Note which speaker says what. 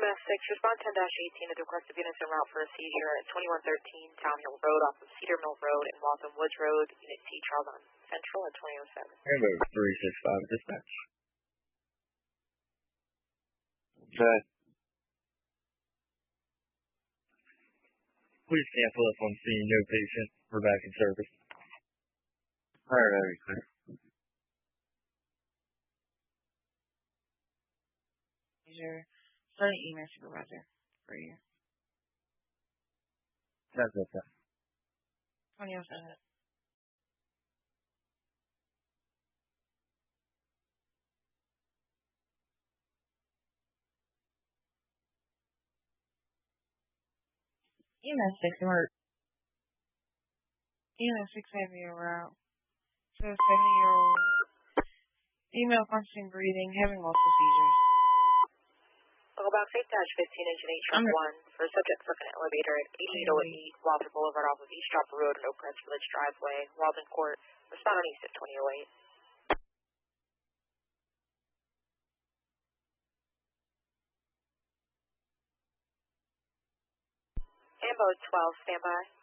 Speaker 1: EMS 6, respond 10-18 to the request of units en route for a seizure at 2113 Town Hill Road off of Cedar Mill Road and Waltham Woods Road. Unit C, Charles on Central at 2007.
Speaker 2: Hamburg 365, dispatch.
Speaker 3: Okay.
Speaker 2: Please cancel us on scene, no patient. We're back in service.
Speaker 3: Alright, everything.
Speaker 4: Your starting email supervisor for you. 2007. EMS 6 alert. EMS 6 heavy route to a 70-year-old female functioning breathing, having multiple seizures.
Speaker 1: About 8-15 engine H1 for subject stuck in an elevator at 8808 Walter Boulevard off of East Dropper Road and Oak Crest Village Driveway, Walden Court. Respond on East at 2008. Ambo 12, standby.